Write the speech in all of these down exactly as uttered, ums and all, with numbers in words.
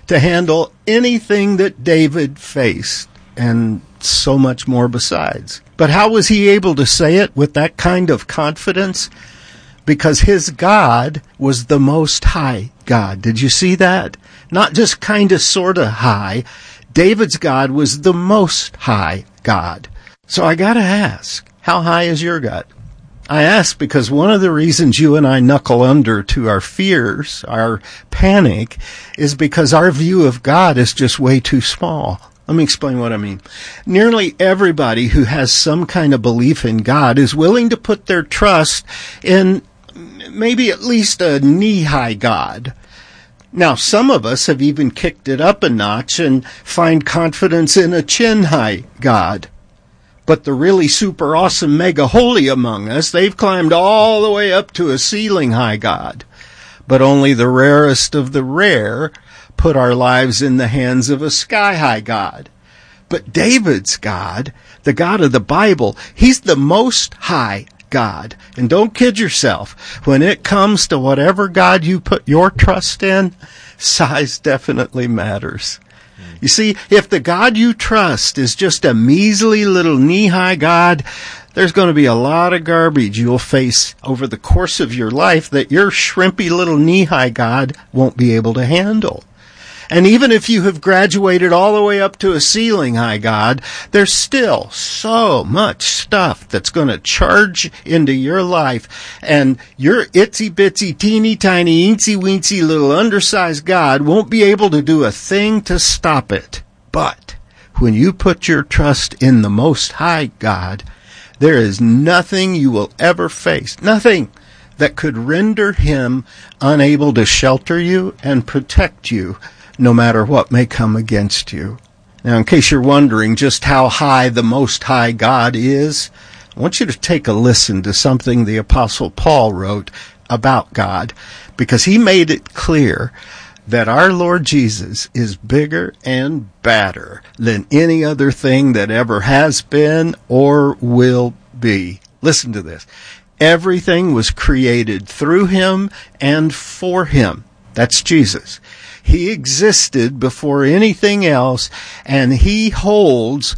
to handle anything that David faced, and so much more besides. But how was he able to say it with that kind of confidence? Because his God was the Most High God. Did you see that? Not just kind of sort of high. David's God was the Most High God. So I gotta ask, how high is your God? I ask because one of the reasons you and I knuckle under to our fears, our panic, is because our view of God is just way too small. Let me explain what I mean. Nearly everybody who has some kind of belief in God is willing to put their trust in maybe at least a knee-high God. Now, some of us have even kicked it up a notch and find confidence in a chin-high God. But the really super awesome mega holy among us, they've climbed all the way up to a ceiling-high God. But only the rarest of the rare put our lives in the hands of a sky-high God. But David's God, the God of the Bible, he's the Most High God. And don't kid yourself. When it comes to whatever God you put your trust in, size definitely matters. You see, if the God you trust is just a measly little knee-high God, there's going to be a lot of garbage you'll face over the course of your life that your shrimpy little knee-high God won't be able to handle. And even if you have graduated all the way up to a ceiling-high God, there's still so much stuff that's going to charge into your life, and your itsy-bitsy, teeny-tiny, eensy-weensy little undersized God won't be able to do a thing to stop it. But when you put your trust in the Most High God, there is nothing you will ever face, nothing that could render him unable to shelter you and protect you, no matter what may come against you. Now, in case you're wondering just how high the Most High God is, I want you to take a listen to something the Apostle Paul wrote about God, because he made it clear that our Lord Jesus is bigger and badder than any other thing that ever has been or will be. Listen to this. Everything was created through him and for him. That's Jesus. He existed before anything else, and he holds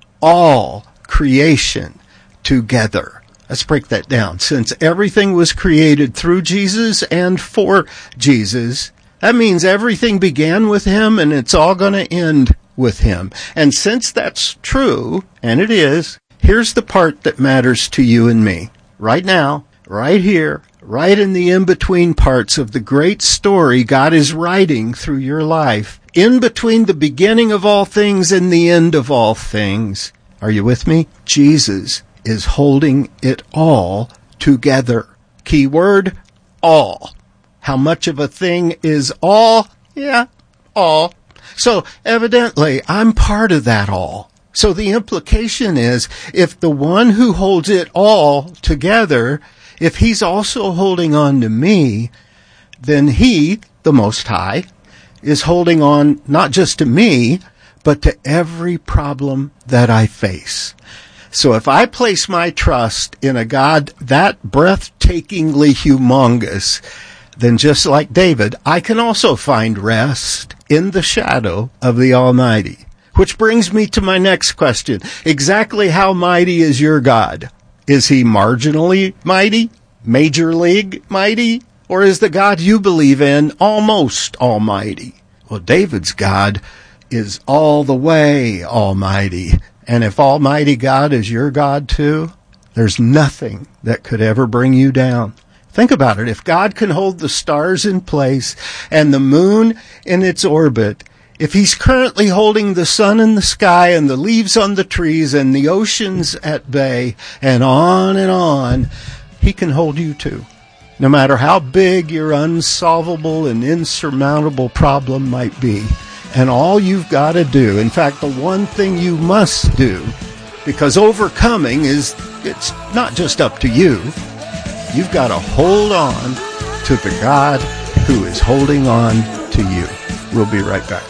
all creation together. Let's break that down. Since everything was created through Jesus and for Jesus, that means everything began with him and it's all going to end with him. And since that's true, and it is, here's the part that matters to you and me. Right now, right here, right in the in-between parts of the great story God is writing through your life, in between the beginning of all things and the end of all things. Are you with me? Jesus is holding it all together. Key word, all. How much of a thing is all? Yeah, all. So evidently, I'm part of that all. So the implication is, if the one who holds it all together, if he's also holding on to me, then he, the Most High, is holding on not just to me, but to every problem that I face. So if I place my trust in a God that breathtakingly humongous, then just like David, I can also find rest in the shadow of the Almighty. Which brings me to my next question. Exactly how mighty is your God? Is he marginally mighty? Major league mighty? Or is the God you believe in almost almighty? Well, David's God is all the way almighty. And if almighty God is your God too, there's nothing that could ever bring you down. Think about it. If God can hold the stars in place and the moon in its orbit, if he's currently holding the sun in the sky and the leaves on the trees and the oceans at bay and on and on, he can hold you too. No matter how big your unsolvable and insurmountable problem might be. And all you've got to do, in fact, the one thing you must do, because overcoming is, it's not just up to you. You've got to hold on to the God who is holding on to you. We'll be right back.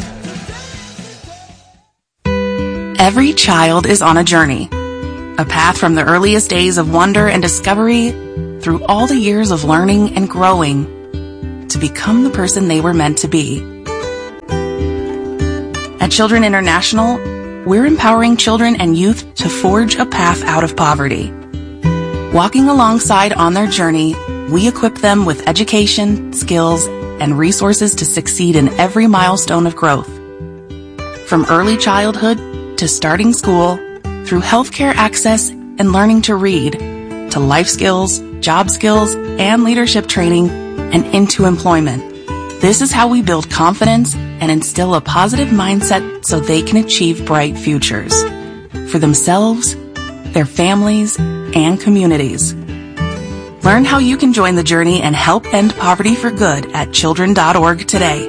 Every child is on a journey, a path from the earliest days of wonder and discovery through all the years of learning and growing to become the person they were meant to be. At Children International, we're empowering children and youth to forge a path out of poverty. Walking alongside on their journey, we equip them with education, skills, and resources to succeed in every milestone of growth. From early childhood to starting school, through healthcare access and learning to read, to life skills, job skills, and leadership training, and into employment. This is how we build confidence and instill a positive mindset so they can achieve bright futures for themselves, their families, and communities. Learn how you can join the journey and help end poverty for good at children dot org today.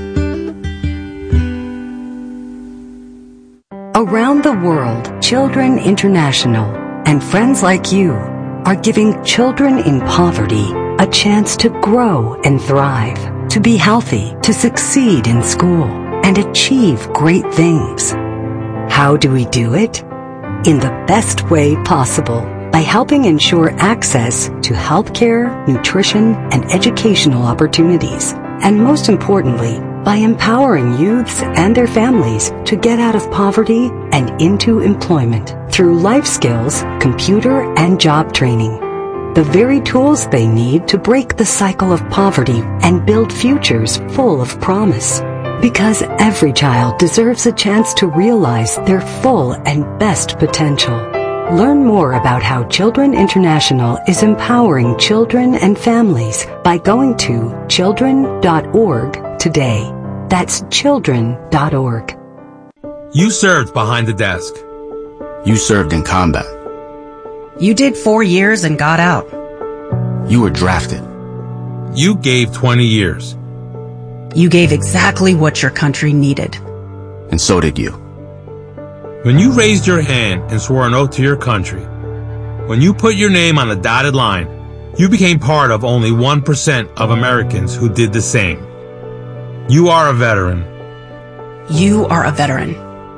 Around the world, Children International and friends like you are giving children in poverty a chance to grow and thrive, to be healthy, to succeed in school, and achieve great things. How do we do it? In the best way possible, by helping ensure access to healthcare, nutrition, and educational opportunities, and most importantly, by empowering youths and their families to get out of poverty and into employment through life skills, computer, and job training. The very tools they need to break the cycle of poverty and build futures full of promise. Because every child deserves a chance to realize their full and best potential. Learn more about how Children International is empowering children and families by going to children dot org today. That's children dot org. You served behind the desk. You served in combat. You did four years and got out. You were drafted. You gave twenty years. You gave exactly what your country needed. And so did you. When you raised your hand and swore an oath to your country, when you put your name on the dotted line, you became part of only one percent of Americans who did the same. You are a veteran. You are a veteran.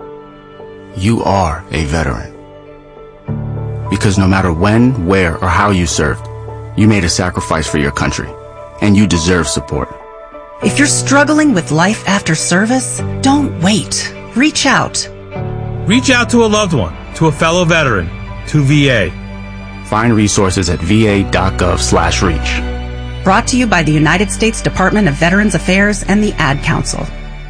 You are a veteran. Because no matter when, where, or how you served, you made a sacrifice for your country, and you deserve support. If you're struggling with life after service, don't wait. Reach out. Reach out to a loved one, to a fellow veteran, to V A. Find resources at v a dot gov slash reach. Brought to you by the United States Department of Veterans Affairs and the Ad Council.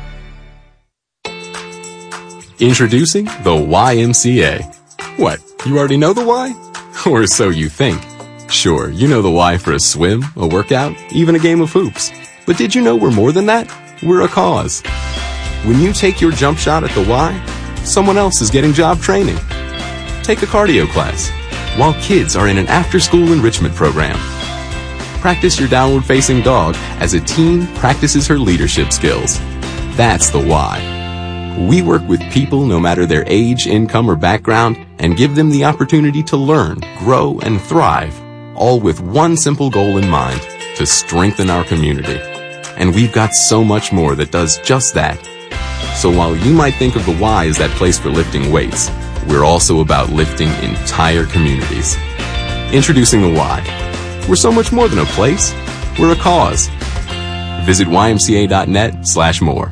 Introducing the Y M C A. What, you already know the why? Or so you think. Sure, you know the why for a swim, a workout, even a game of hoops. But did you know we're more than that? We're a cause. When you take your jump shot at the Y, someone else is getting job training. Take a cardio class, while kids are in an after-school enrichment program. Practice your downward-facing dog as a teen practices her leadership skills. That's the why. We work with people no matter their age, income, or background and give them the opportunity to learn, grow, and thrive, all with one simple goal in mind, to strengthen our community. And we've got so much more that does just that. So while you might think of the Y as that place for lifting weights, we're also about lifting entire communities. Introducing the Y. We're so much more than a place. We're a cause. Visit y m c a dot net slash more.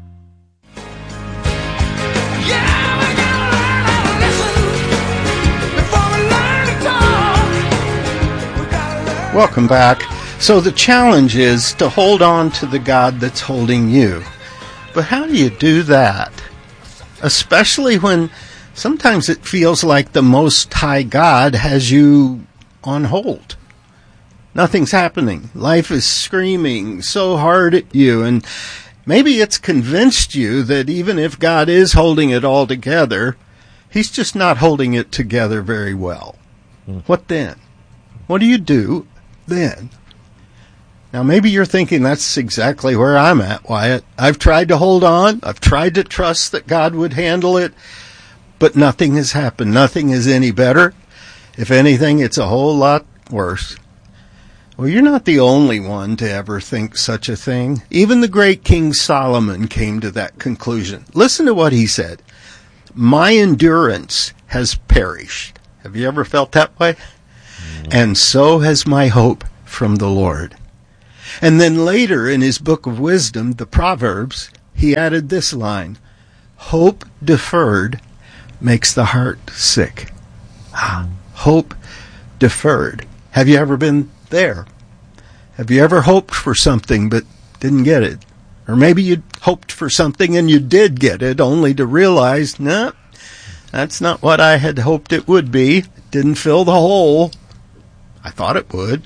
Welcome back. So the challenge is to hold on to the God that's holding you. But how do you do that? Especially when sometimes it feels like the Most High God has you on hold. Nothing's happening. Life is screaming so hard at you, and maybe it's convinced you that even if God is holding it all together, He's just not holding it together very well. Mm. What then? What do you do then? Now, maybe you're thinking that's exactly where I'm at, Wyatt. I've tried to hold on. I've tried to trust that God would handle it, but nothing has happened. Nothing is any better. If anything, it's a whole lot worse. Well, you're not the only one to ever think such a thing. Even the great King Solomon came to that conclusion. Listen to what he said. My endurance has perished. Have you ever felt that way? Mm. And so has my hope from the Lord. And then later in his book of wisdom, the Proverbs, he added this line, Hope deferred makes the heart sick. Ah, hope deferred. Have you ever been there? Have you ever hoped for something but didn't get it? Or maybe you hoped for something and you did get it, only to realize, nah, that's not what I had hoped it would be. It didn't fill the hole I thought it would.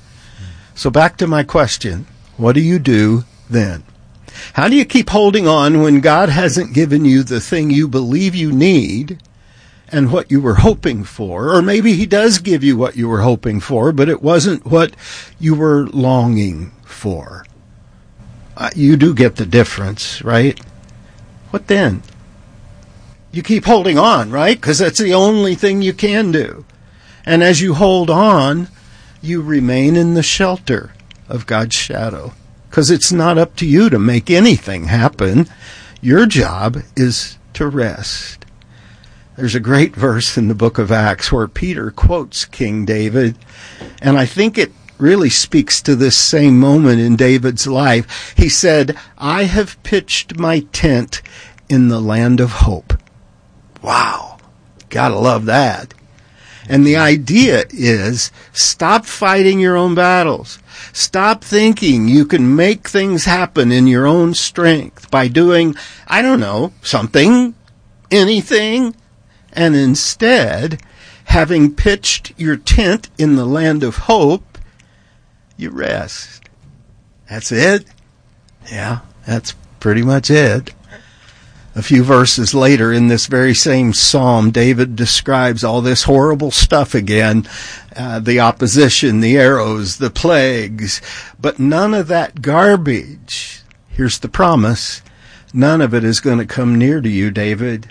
So back to my question. What do you do then? How do you keep holding on when God hasn't given you the thing you believe you need and what you were hoping for? Or maybe he does give you what you were hoping for, but it wasn't what you were longing for. Uh, you do get the difference, right? What then? You keep holding on, right? Because that's the only thing you can do. And as you hold on, you remain in the shelter of God's shadow. Because it's not up to you to make anything happen. Your job is to rest. There's a great verse in the book of Acts where Peter quotes King David, and I think it really speaks to this same moment in David's life. He said, I have pitched my tent in the land of hope. Wow. Gotta love that. And the idea is, stop fighting your own battles. Stop thinking you can make things happen in your own strength by doing, I don't know, something, anything, and instead, having pitched your tent in the land of hope, you rest. That's it? Yeah, that's pretty much it. A few verses later in this very same psalm, David describes all this horrible stuff again, uh, the opposition, the arrows, the plagues, but none of that garbage. Here's the promise. None of it is going to come near to you, David.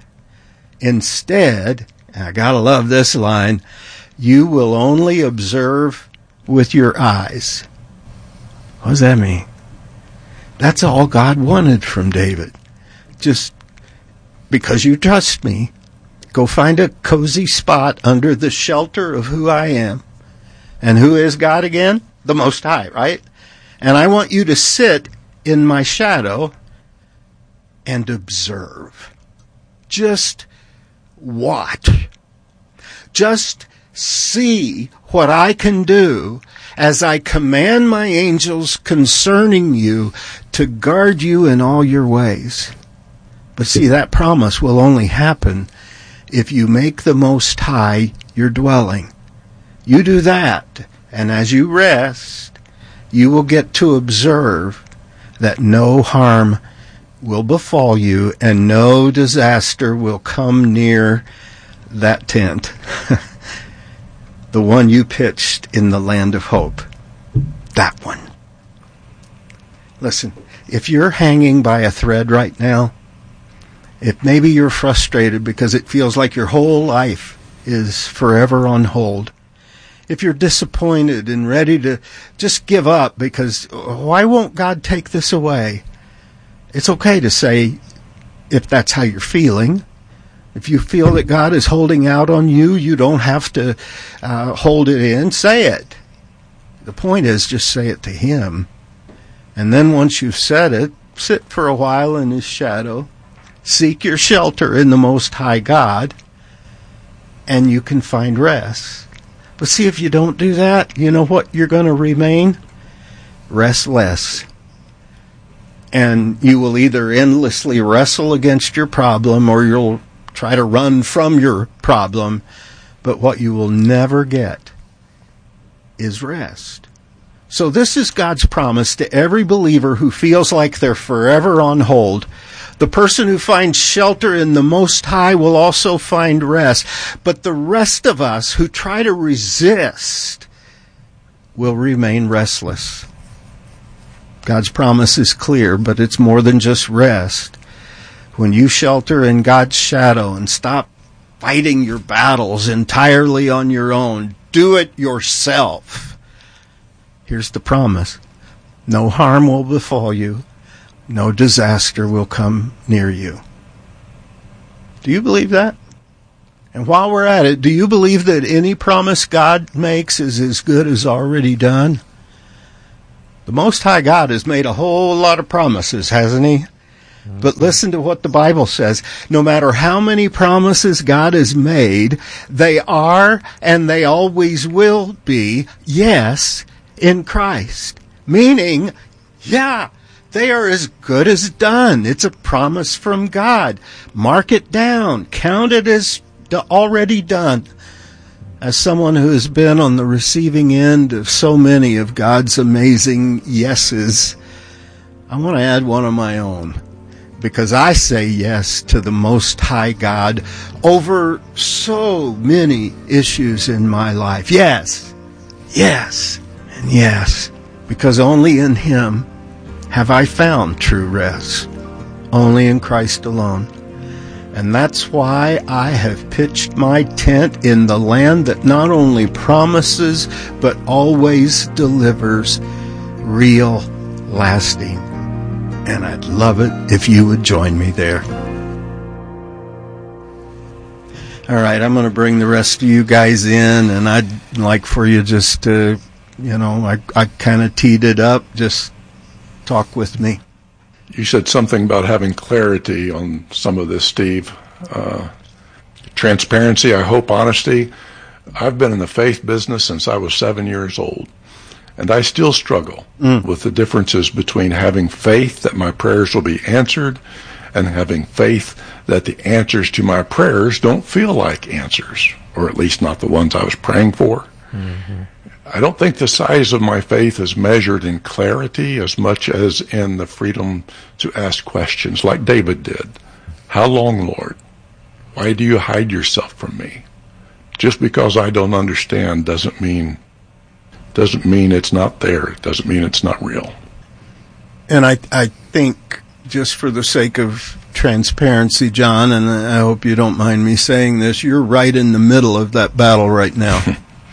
Instead, I gotta love this line, you will only observe with your eyes. What does that mean? That's all God wanted from David. Just because you trust me, go find a cozy spot under the shelter of who I am. And who is God again? The Most High, right? And I want you to sit in my shadow and observe. Just watch. Just see what I can do as I command my angels concerning you to guard you in all your ways. But see, that promise will only happen if you make the Most High your dwelling. You do that, and as you rest, you will get to observe that no harm will befall you and no disaster will come near that tent. The one you pitched in the land of hope. That one. Listen, if you're hanging by a thread right now, if maybe you're frustrated because it feels like your whole life is forever on hold, if you're disappointed and ready to just give up because why won't God take this away? It's okay to say, if that's how you're feeling, if you feel that God is holding out on you, you don't have to uh, hold it in. Say it. The point is just say it to Him. And then once you've said it, sit for a while in His shadow. Seek your shelter in the Most High God, and you can find rest. But see, if you don't do that, you know what you're going to remain? Restless. And you will either endlessly wrestle against your problem or you'll try to run from your problem. But what you will never get is rest. So this is God's promise to every believer who feels like they're forever on hold. The person who finds shelter in the Most High will also find rest. But the rest of us who try to resist will remain restless. God's promise is clear, but it's more than just rest. When you shelter in God's shadow and stop fighting your battles entirely on your own, do it yourself. Here's the promise. No harm will befall you. No disaster will come near you. Do you believe that? And while we're at it, do you believe that any promise God makes is as good as already done? The Most High God has made a whole lot of promises, hasn't He? But listen to what the Bible says. No matter how many promises God has made, they are and they always will be yes in Christ. Meaning, yeah, they are as good as done. It's a promise from God. Mark it down. Count it as already done. As someone who has been on the receiving end of so many of God's amazing yeses, I want to add one of my own. Because I say yes to the Most High God over so many issues in my life. Yes, yes, and yes. Because only in Him have I found true rest. Only in Christ alone. And that's why I have pitched my tent in the land that not only promises, but always delivers real, lasting. And I'd love it if you would join me there. All right, I'm going to bring the rest of you guys in, and I'd like for you just to, you know, I, I kind of teed it up. Just talk with me. You said something about having clarity on some of this, Steve. Uh, transparency, I hope, honesty. I've been in the faith business since I was seven years old. And I still struggle mm. with the differences between having faith that my prayers will be answered and having faith that the answers to my prayers don't feel like answers, or at least not the ones I was praying for. Mm-hmm. I don't think the size of my faith is measured in clarity as much as in the freedom to ask questions like David did. How long, Lord? Why do you hide yourself from me? Just because I don't understand doesn't mean doesn't mean it's not there. It doesn't mean it's not real. And I I think, just for the sake of transparency, John, and I hope you don't mind me saying this, you're right in the middle of that battle right now.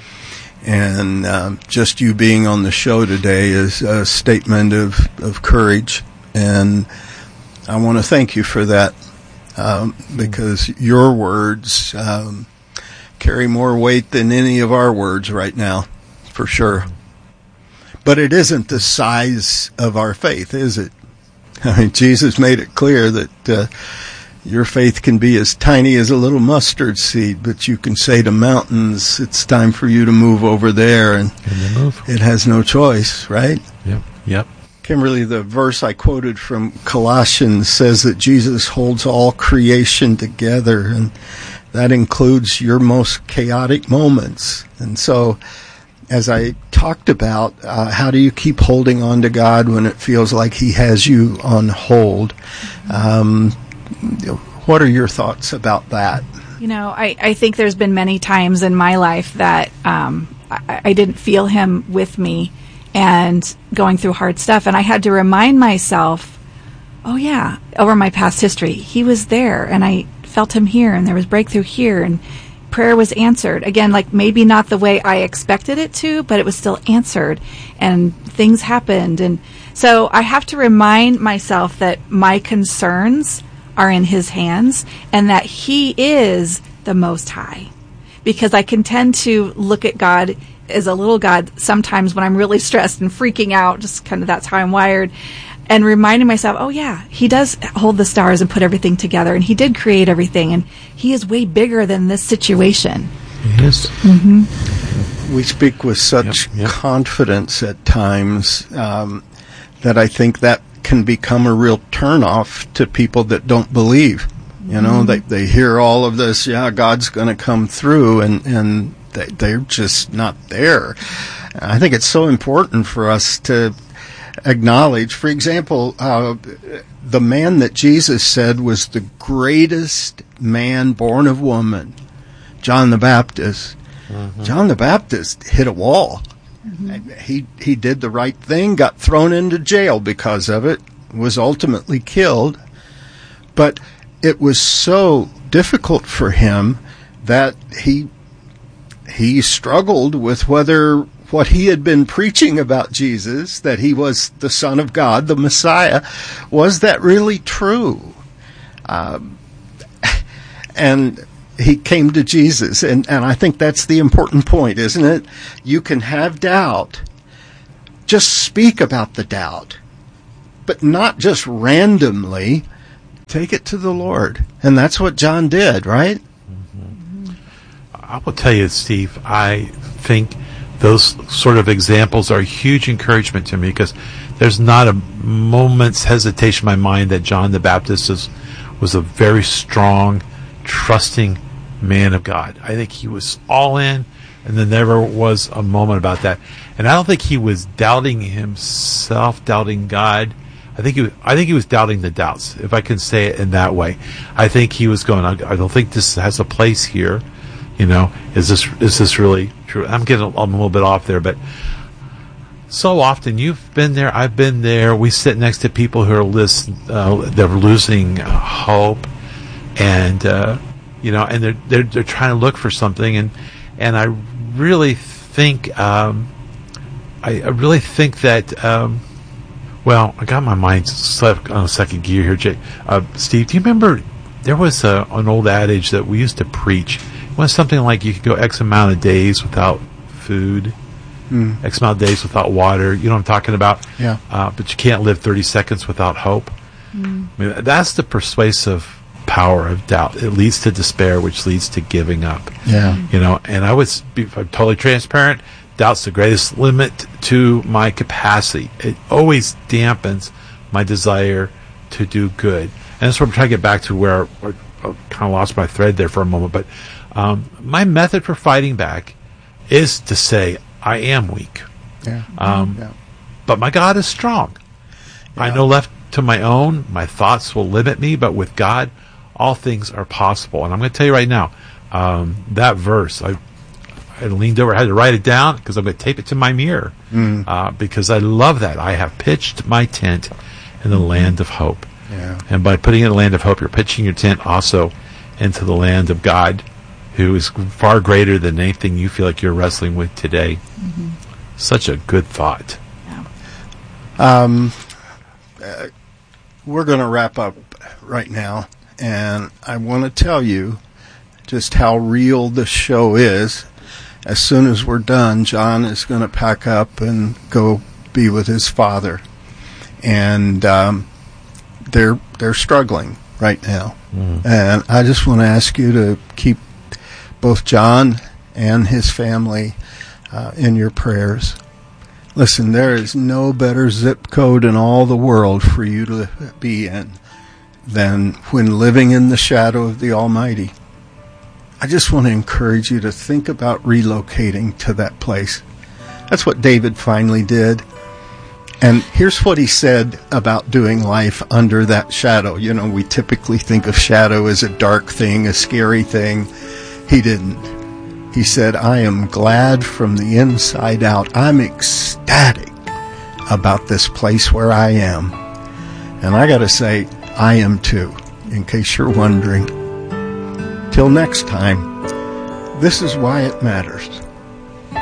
And um, just you being on the show today is a statement of, of courage. And I want to thank you for that, um, because your words um, carry more weight than any of our words right now. For sure. But it isn't the size of our faith, is it? I mean, Jesus made it clear that uh, your faith can be as tiny as a little mustard seed, but you can say to mountains, it's time for you to move over there, and move. It has no choice, right? Yep, yep. Kimberly, the verse I quoted from Colossians says that Jesus holds all creation together, and that includes your most chaotic moments. And so, as I talked about, uh, how do you keep holding on to God when it feels like He has you on hold? Um, what are your thoughts about that? You know, I, I think there's been many times in my life that um, I, I didn't feel Him with me and going through hard stuff. And I had to remind myself, oh, yeah, over my past history, He was there, and I felt Him here, and there was breakthrough here, and prayer was answered. Again, like maybe not the way I expected it to, but it was still answered, and things happened. And so I have to remind myself that my concerns are in His hands and that He is the Most High. Because I can tend to look at God as a little God sometimes when I'm really stressed and freaking out, just kind of that's how I'm wired. And reminding myself, oh yeah, He does hold the stars and put everything together, and He did create everything, and He is way bigger than this situation. He is. Mm-hmm. We speak with such yep, yep. confidence at times um, that I think that can become a real turnoff to people that don't believe. You know, mm-hmm. they they hear all of this, yeah, God's going to come through, and, and they, they're just not there. I think it's so important for us to acknowledge, for example, uh, the man that Jesus said was the greatest man born of woman, John the Baptist. Mm-hmm. John the Baptist hit a wall. Mm-hmm. He he did the right thing, got thrown into jail because of it, was ultimately killed. But it was so difficult for him that he he struggled with whether what he had been preaching about Jesus, that He was the Son of God, the Messiah, was that really true? Um, and he came to Jesus, and, and I think that's the important point, isn't it? You can have doubt. Just speak about the doubt, but not just randomly. take it to the Lord. And that's what John did, right? Mm-hmm. I will tell you, Steve, I think those sort of examples are a huge encouragement to me, because there's not a moment's hesitation in my mind that John the Baptist is, was a very strong, trusting man of God. I think he was all in, and there never was a moment about that. And I don't think he was doubting himself, doubting God. I think he was, I think he was doubting the doubts, if I can say it in that way. I think he was going, I don't think this has a place here. You know, is this is this really true? I'm getting a, I'm a little bit off there, but so often you've been there, I've been there. We sit next to people who are list, uh, they're losing uh, hope, and uh, you know, and they're they're they're trying to look for something, and and I really think um, I, I really think that. Um, well, I got my mind set on a second gear here, Jay. Uh, Steve, do you remember there was a, an old adage that we used to preach? It was something like you could go X amount of days without food, mm. X amount of days without water. You know what I'm talking about? Yeah. Uh, but you can't live thirty seconds without hope. Mm. I mean, that's the persuasive power of doubt. It leads to despair, which leads to giving up. Yeah. You know, and I would be if I'm totally transparent. Doubt's the greatest limit to my capacity. It always dampens my desire to do good. And that's what I'm trying to get back to, where I, I kind of lost my thread there for a moment. But um, my method for fighting back is to say, I am weak. Yeah. Um, yeah. But my God is strong. Yeah. I know left to my own, my thoughts will limit me, but with God, all things are possible. And I'm going to tell you right now, um, that verse, I I leaned over, I had to write it down because I'm going to tape it to my mirror, mm. uh, because I love that. I have pitched my tent in the land of hope. Yeah. And by putting it in the land of hope, you're pitching your tent also into the land of God, who is far greater than anything you feel like you're wrestling with today. Mm-hmm. Such a good thought. Yeah. Um, uh, we're going to wrap up right now, and I want to tell you just how real this show is. As soon as we're done, John is going to pack up and go be with his father, and um, they're they're struggling right now. Mm. And I just want to ask you to keep both John and his family uh, in your prayers. Listen, there is no better zip code in all the world for you to be in than when living in the shadow of the Almighty. I just want to encourage you to think about relocating to that place. That's what David finally did. And here's what he said about doing life under that shadow. You know, we typically think of shadow as a dark thing, a scary thing. He didn't. He said, I am glad from the inside out. I'm ecstatic about this place where I am. And I got to say, I am too, in case you're wondering. Till next time, this is why it matters.